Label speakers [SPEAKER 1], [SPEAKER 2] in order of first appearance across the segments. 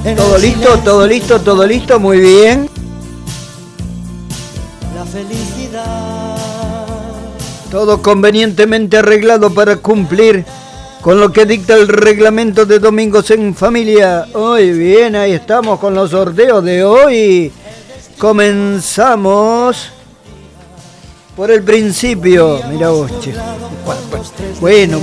[SPEAKER 1] ¿Todo listo? ¿Todo listo? ¿Todo listo? Muy bien.
[SPEAKER 2] La felicidad.
[SPEAKER 1] Todo convenientemente arreglado para cumplir con lo que dicta el reglamento de Domingos en Familia. Muy bien, ahí estamos con los sorteos de hoy. Comenzamos por el principio. Mira vos, che. Bueno.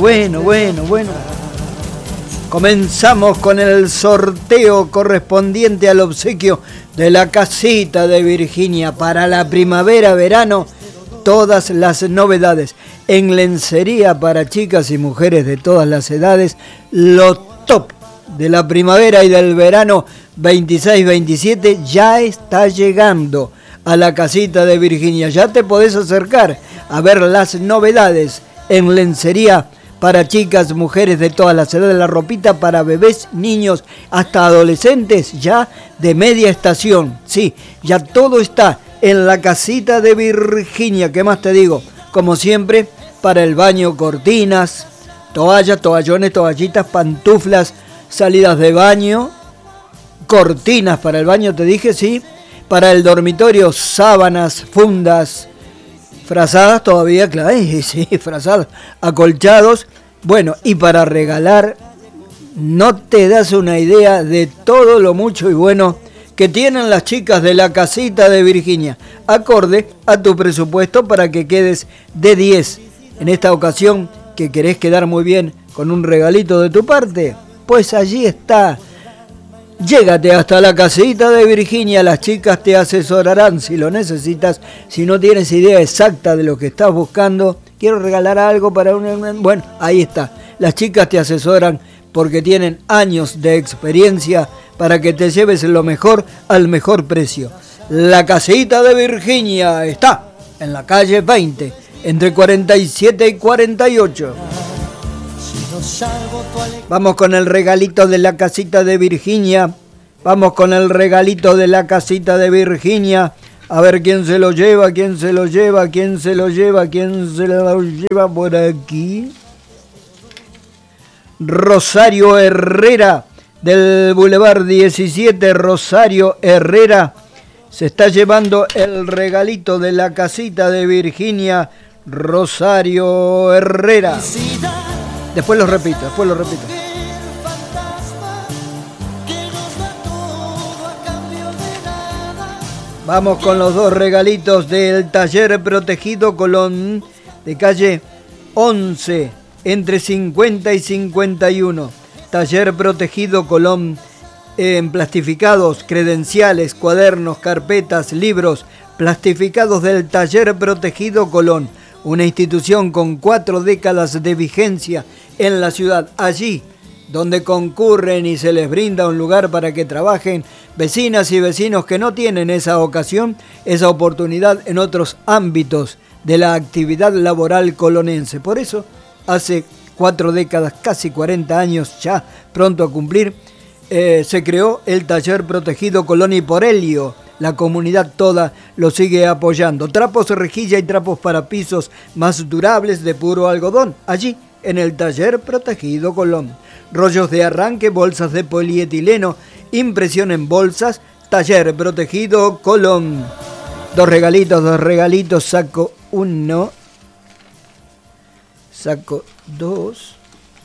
[SPEAKER 1] Comenzamos con el sorteo correspondiente al obsequio de la casita de Virginia para la primavera-verano. Todas las novedades en lencería para chicas y mujeres de todas las edades. Lo top de la primavera y del verano 26-27 ya está llegando a la casita de Virginia. Ya te podés acercar a ver las novedades en lencería para chicas, mujeres de todas las edades, la ropita para bebés, niños, hasta adolescentes, ya de media estación. Sí, ya todo está en la casita de Virginia. ¿Qué más te digo? Como siempre, para el baño, cortinas, toallas, toallones, toallitas, pantuflas, salidas de baño, cortinas para el baño, te dije, sí. Para el dormitorio, sábanas, fundas, frazadas todavía, claro, sí, frazadas, acolchados. Bueno, y para regalar, no te das una idea de todo lo mucho y bueno que tienen las chicas de la casita de Virginia, acorde a tu presupuesto para que quedes de 10. En esta ocasión, que querés quedar muy bien con un regalito de tu parte, pues allí está. Llégate hasta la casita de Virginia, las chicas te asesorarán si lo necesitas, si no tienes idea exacta de lo que estás buscando, quiero regalar algo para un... Bueno, ahí está, las chicas te asesoran porque tienen años de experiencia para que te lleves lo mejor al mejor precio. La casita de Virginia está en la calle 20, entre 47 y 48. Vamos con el regalito de la casita de Virginia. Vamos con el regalito de la casita de Virginia. A ver quién se lo lleva, quién se lo lleva, quién se lo lleva, quién se lo lleva por aquí. Rosario Herrera, del Boulevard 17, Rosario Herrera. Se está llevando el regalito de la casita de Virginia, Rosario Herrera. Después lo repito. Vamos con los dos regalitos del taller protegido Colón, de calle 11, entre 50 y 51. Taller protegido Colón, en plastificados, credenciales, cuadernos, carpetas, libros, plastificados del taller protegido Colón. Una institución con 4 décadas de vigencia en la ciudad, allí donde concurren y se les brinda un lugar para que trabajen vecinas y vecinos que no tienen esa ocasión, esa oportunidad en otros ámbitos de la actividad laboral colonense. Por eso, hace 4 décadas, casi 40 años ya, pronto a cumplir, se creó el Taller Protegido Colón y por ello la comunidad toda lo sigue apoyando. Trapos, rejilla y trapos para pisos más durables de puro algodón, allí en el Taller Protegido Colón. Rollos de arranque, bolsas de polietileno, impresión en bolsas, Taller Protegido Colón. Dos regalitos, saco uno, saco dos.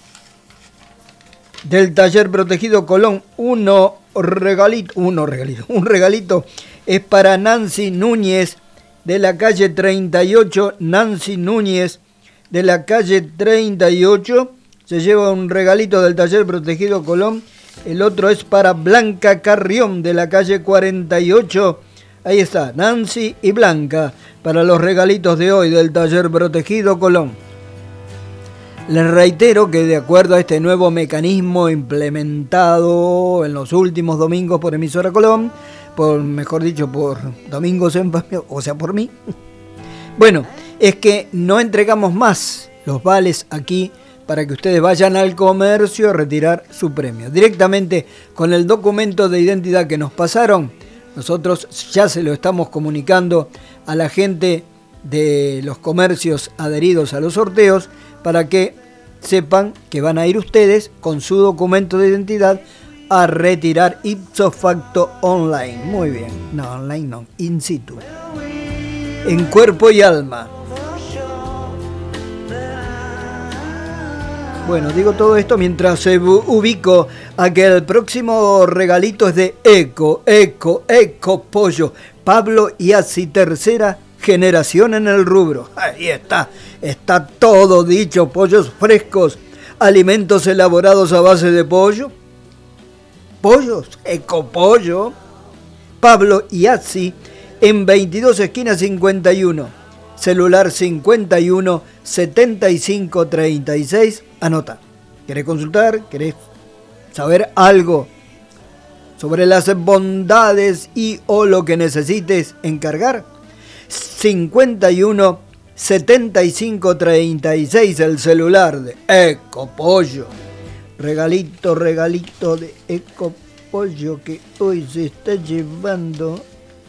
[SPEAKER 1] Del Taller Protegido Colón, un regalito es para Nancy Núñez de la calle 38. Nancy Núñez de la calle 38 se lleva un regalito del Taller Protegido Colón. El otro es para Blanca Carrión de la calle 48. Ahí está, Nancy y Blanca para los regalitos de hoy del Taller Protegido Colón. Les reitero que de acuerdo a este nuevo mecanismo implementado en los últimos domingos por Emisora Colón, por Domingos en Familia, o sea, por mí, bueno, es que no entregamos más los vales aquí para que ustedes vayan al comercio a retirar su premio. Directamente con el documento de identidad que nos pasaron, nosotros ya se lo estamos comunicando a la gente de los comercios adheridos a los sorteos para que sepan que van a ir ustedes con su documento de identidad a retirar ipso facto online. Muy bien, no, online no, in situ. En cuerpo y alma. Bueno, digo todo esto mientras ubico a que el próximo regalito es de Eco Pollo. Pablo Iazzi, tercera generación en el rubro. Ahí está todo dicho. Pollos frescos, alimentos elaborados a base de pollo. Pollos, Ecopollo. Pablo Iazzi, en 22 esquinas 51. Celular 51 75 36. Anota. ¿Querés consultar? ¿Querés saber algo sobre las bondades y o lo que necesites encargar? 51 75 36, el celular de Ecopollo. Regalito de Ecopollo que hoy se está llevando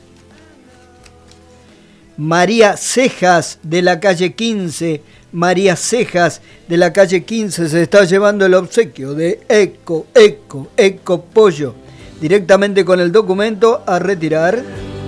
[SPEAKER 1] María Cejas de la calle 15. María Cejas de la calle 15 se está llevando el obsequio de Ecopollo. Directamente con el documento a retirar.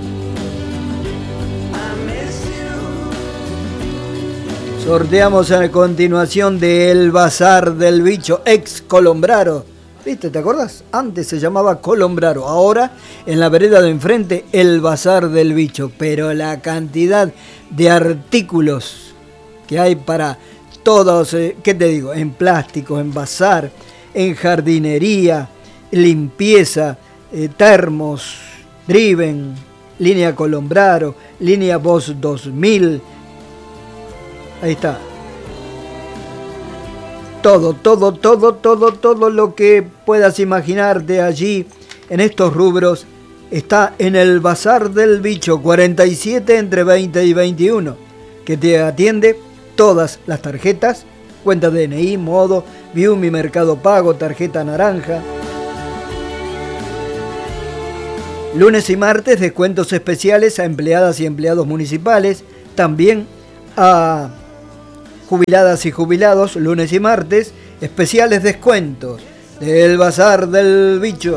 [SPEAKER 1] Sorteamos a continuación del Bazar del Bicho, ex Colombraro. ¿Viste? ¿Te acordás? Antes se llamaba Colombraro, ahora en la vereda de enfrente el Bazar del Bicho. Pero la cantidad de artículos que hay para todos, ¿qué te digo? En plástico, en bazar, en jardinería, limpieza, termos, Driven, línea Colombraro, línea Boss 2000. Ahí está. Todo lo que puedas imaginarte allí en estos rubros está en el Bazar del Bicho, 47 entre 20 y 21, que te atiende todas las tarjetas, cuenta DNI, Modo, Viumi, Mercado Pago, tarjeta naranja. Lunes y martes descuentos especiales a empleadas y empleados municipales, también a jubiladas y jubilados, lunes y martes, especiales descuentos del Bazar del Bicho.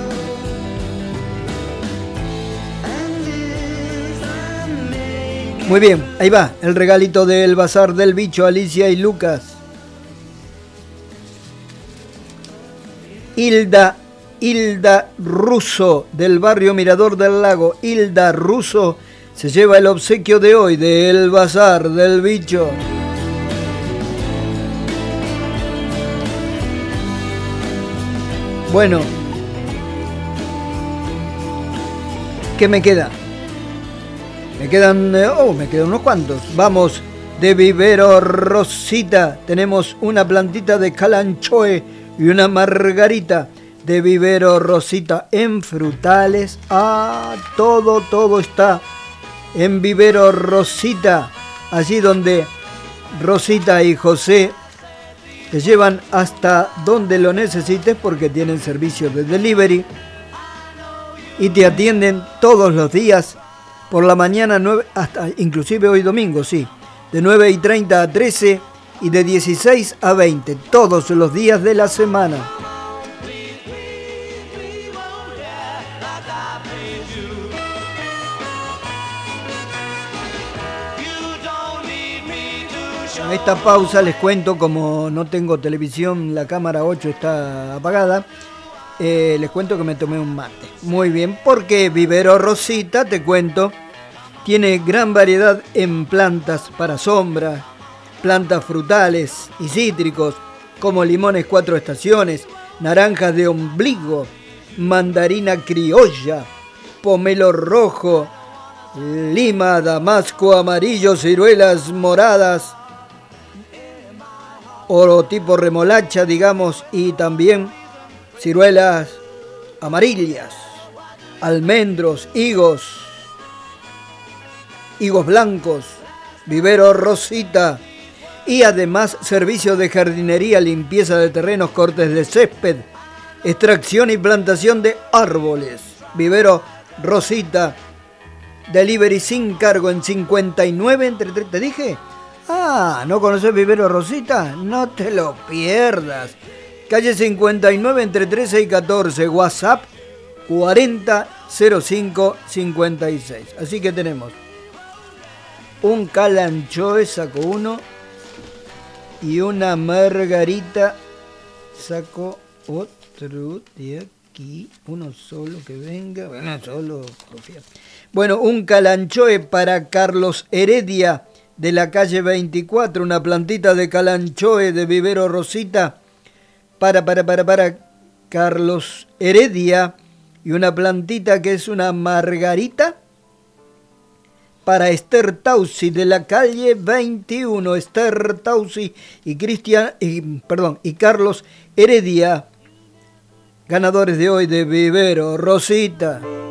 [SPEAKER 1] Muy bien, ahí va, el regalito del Bazar del Bicho, Alicia y Lucas. Hilda Russo, del barrio Mirador del Lago. Hilda Russo se lleva el obsequio de hoy del Bazar del Bicho. Bueno, ¿qué me queda? Me quedan unos cuantos. Vamos, de Vivero Rosita. Tenemos una plantita de calanchoe y una margarita de Vivero Rosita en frutales. Todo está en Vivero Rosita. Allí donde Rosita y José te llevan hasta donde lo necesites porque tienen servicio de delivery y te atienden todos los días por la mañana 9 hasta inclusive hoy domingo, sí, de 9:30 a 13 y de 16 a 20 todos los días de la semana. En esta pausa les cuento, como no tengo televisión, la cámara 8 está apagada, les cuento que me tomé un mate. Muy bien, porque Vivero Rosita, te cuento, tiene gran variedad en plantas para sombra, plantas frutales y cítricos, como limones 4 estaciones, naranjas de ombligo, mandarina criolla, pomelo rojo, lima, damasco amarillo, ciruelas moradas, o tipo remolacha, digamos, y también ciruelas amarillas, almendros, higos blancos, Vivero Rosita, y además servicio de jardinería, limpieza de terrenos, cortes de césped, extracción y plantación de árboles. Vivero Rosita, delivery sin cargo en 59 entre 3, ¿te dije? ¿No conoces Vivero Rosita? No te lo pierdas. calle 59 entre 13 y 14, WhatsApp 400556. Así que tenemos un calanchoe, saco uno, y una margarita, saco otro de aquí, uno solo que venga, bueno, solo copiar. Bueno, un calanchoe para Carlos Heredia de la calle 24, una plantita de calanchoe de vivero Rosita para Carlos Heredia, y una plantita que es una margarita para Esther Tausi de la calle 21, Esther Tausi y Carlos Heredia, ganadores de hoy de vivero Rosita.